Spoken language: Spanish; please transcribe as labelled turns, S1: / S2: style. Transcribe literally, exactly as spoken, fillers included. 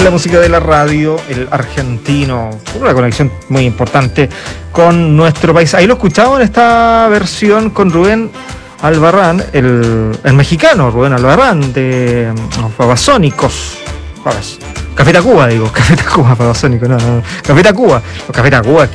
S1: la música de la radio, el argentino, una conexión muy importante con nuestro país. Ahí lo escuchamos en esta versión con Rubén Albarrán, el, el mexicano Rubén Albarrán de um, Babasónicos. Babas. Café Tacuba, digo, Café Tacuba, Babasónico, no, no, Café Tacuba. Café Tacuba